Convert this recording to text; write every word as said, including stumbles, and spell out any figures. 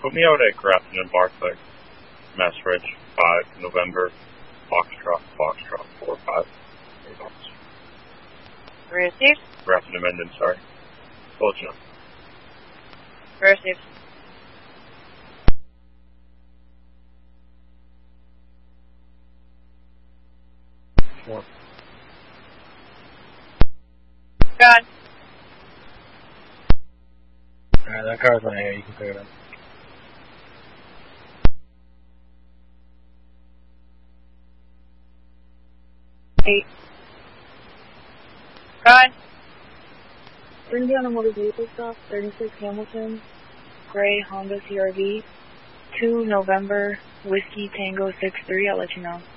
put me out at Grafton and Barclay, Mass Ridge, five, November, Foxtrot, Foxtrot, four, five. Received. Grafton and Menden, sorry. Told you. Received. Four. Gone. Alright, that car's not here, you can pick it up. Eight. Gone. Bring down a motor vehicle stop, thirty-six Hamilton, gray Honda C R V, two November, Whiskey Tango six three, I'll let you know.